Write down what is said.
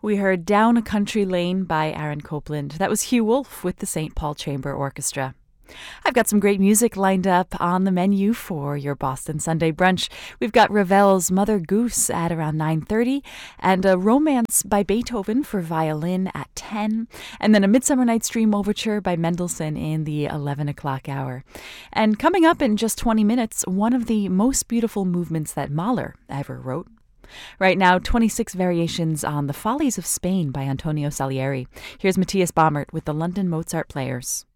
We heard Down a Country Lane by Aaron Copland. That was Hugh Wolf with the St. Paul Chamber Orchestra. I've got some great music lined up on the menu for your Boston Sunday brunch. We've got Ravel's Mother Goose at around 9:30, and a Romance by Beethoven for violin at 10, and then a Midsummer Night's Dream Overture by Mendelssohn in the 11 o'clock hour. And coming up in just 20 minutes, one of the most beautiful movements that Mahler ever wrote. Right now, 26 variations on The Follies of Spain by Antonio Salieri. Here's Matthias Baumert with the London Mozart Players.